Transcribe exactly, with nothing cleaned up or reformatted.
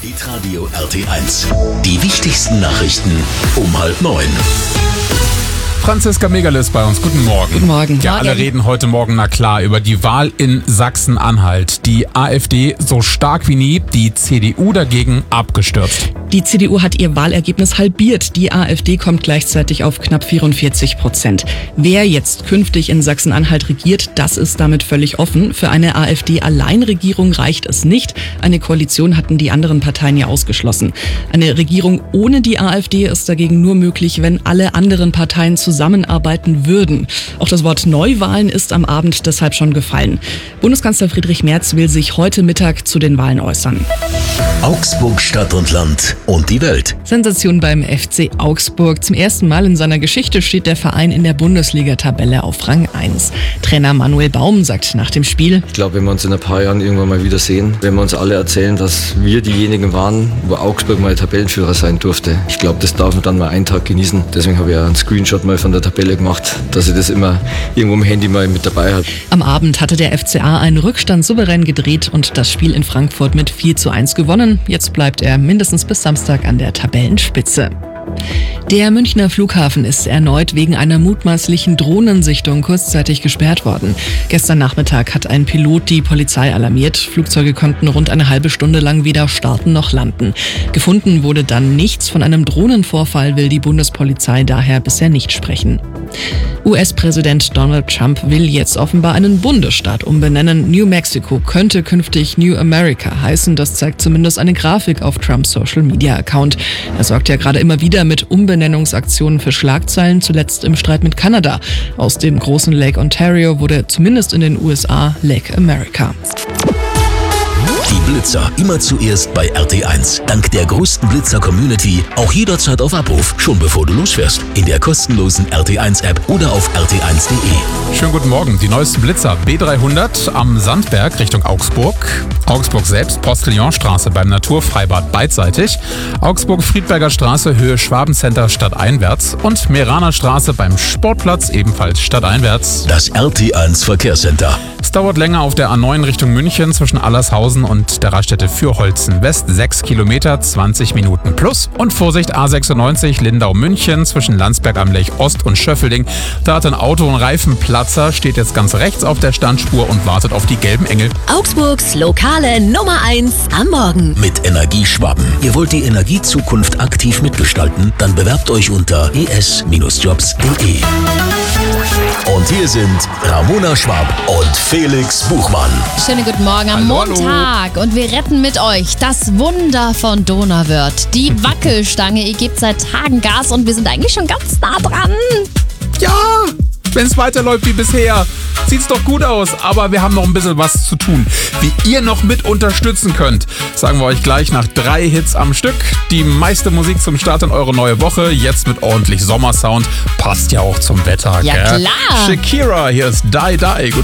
Hitradio R T eins. Die wichtigsten Nachrichten um halb neun. Franziska Megalis bei uns. Guten Morgen. Guten Morgen. Ja, alle reden heute Morgen, na klar, über die Wahl in Sachsen-Anhalt. Die AfD so stark wie nie, die C D U dagegen abgestürzt. Die C D U hat ihr Wahlergebnis halbiert. Die AfD kommt gleichzeitig auf knapp vierundvierzig Prozent. Wer jetzt künftig in Sachsen-Anhalt regiert, das ist damit völlig offen. Für eine AfD-Alleinregierung reicht es nicht. Eine Koalition hatten die anderen Parteien ja ausgeschlossen. Eine Regierung ohne die AfD ist dagegen nur möglich, wenn alle anderen Parteien zusammenarbeiten würden. Auch das Wort Neuwahlen ist am Abend deshalb schon gefallen. Bundeskanzler Friedrich Merz will sich heute Mittag zu den Wahlen äußern. Augsburg, Stadt und Land und die Welt. Sensation beim F C Augsburg. Zum ersten Mal in seiner Geschichte steht der Verein in der Bundesliga-Tabelle auf Rang eins. Trainer Manuel Baum sagt nach dem Spiel: Ich glaube, wenn wir uns in ein paar Jahren irgendwann mal wieder sehen, wenn wir uns alle erzählen, dass wir diejenigen waren, wo Augsburg mal Tabellenführer sein durfte. Ich glaube, das darf man dann mal einen Tag genießen. Deswegen habe ich ja einen Screenshot mal von der Tabelle gemacht, dass ich das immer irgendwo im Handy mal mit dabei habe. Am Abend hatte der F C A einen Rückstand souverän gedreht und das Spiel in Frankfurt mit vier zu eins gewonnen. Jetzt bleibt er mindestens bis Samstag an der Tabellenspitze. Der Münchner Flughafen ist erneut wegen einer mutmaßlichen Drohnensichtung kurzzeitig gesperrt worden. Gestern Nachmittag hat ein Pilot die Polizei alarmiert. Flugzeuge konnten rund eine halbe Stunde lang weder starten noch landen. Gefunden wurde dann nichts. Von einem Drohnenvorfall will die Bundespolizei daher bisher nicht sprechen. U S-Präsident Donald Trump will jetzt offenbar einen Bundesstaat umbenennen. New Mexico könnte künftig New America heißen. Das zeigt zumindest eine Grafik auf Trumps Social-Media-Account. Er sorgt ja gerade immer wieder mit Umbenennungsaktionen für Schlagzeilen, zuletzt im Streit mit Kanada. Aus dem großen Lake Ontario wurde zumindest in den U S A Lake America. Die Blitzer immer zuerst bei R T eins. Dank der größten Blitzer-Community auch jederzeit auf Abruf, schon bevor du losfährst. In der kostenlosen R T eins App oder auf r t eins punkt de. Schönen guten Morgen. Die neuesten Blitzer B dreihundert am Sandberg Richtung Augsburg. Augsburg selbst, Postillonstraße beim Naturfreibad beidseitig. Augsburg-Friedberger Straße, Höhe Schwabencenter stadteinwärts. Und Meraner Straße beim Sportplatz, ebenfalls stadteinwärts. Das R T eins Verkehrscenter. Es dauert länger auf der A neun Richtung München zwischen Allershausen und der Raststätte Fürholzen West. sechs Kilometer, zwanzig Minuten plus. Und Vorsicht, A sechsundneunzig Lindau-München zwischen Landsberg am Lech Ost und Schöffelding. Da hat ein Auto einen Reifenplatzer, steht jetzt ganz rechts auf der Standspur und wartet auf die gelben Engel. Augsburgs lokale Nummer eins am Morgen. Mit Energieschwaben. Ihr wollt die Energiezukunft aktiv mitgestalten? Dann bewerbt euch unter e s Jobs punkt de. Und hier sind Ramona Schwab und Felix Buchmann. Schönen guten Morgen am Hallo, Montag. hallo. Und wir retten mit euch das Wunder von Donauwörth. Die Wackelstange. Ihr gebt seit Tagen Gas und wir sind eigentlich schon ganz nah dran. Ja, wenn es weiterläuft wie bisher, sieht's doch gut aus. Aber wir haben noch ein bisschen was zu tun. Wie ihr noch mit unterstützen könnt, sagen wir euch gleich nach drei Hits am Stück. Die meiste Musik zum Start in eure neue Woche. Jetzt mit ordentlich Sommersound. Passt ja auch zum Wetter, Ja, gell? klar. Shakira, hier ist Die Die. Guten